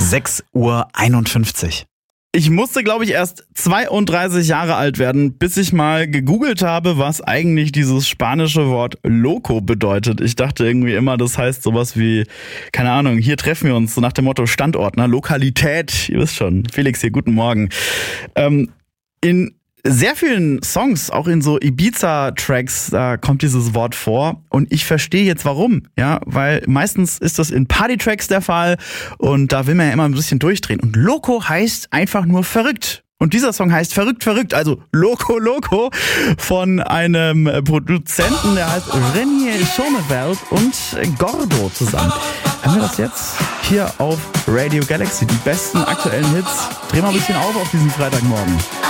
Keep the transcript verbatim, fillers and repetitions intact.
sechs Uhr einundfünfzig. Ich musste, glaube ich, erst zweiunddreißig Jahre alt werden, bis ich mal gegoogelt habe, was eigentlich dieses spanische Wort Loco bedeutet. Ich dachte irgendwie immer, das heißt sowas wie, keine Ahnung, hier treffen wir uns, so nach dem Motto Standort, ne? Lokalität, ihr wisst schon. Felix hier, guten Morgen. Ähm, in sehr vielen Songs, auch in so Ibiza-Tracks, da kommt dieses Wort vor und ich verstehe jetzt warum, ja, weil meistens ist das in Party-Tracks der Fall und da will man ja immer ein bisschen durchdrehen und Loco heißt einfach nur verrückt. Und dieser Song heißt Verrückt, Verrückt, also Loco, Loco von einem Produzenten, der heißt Renier Schoneveld und Gordo zusammen. Haben wir das jetzt hier auf Radio Galaxy, die besten aktuellen Hits. Dreh mal ein bisschen auf auf diesen Freitagmorgen.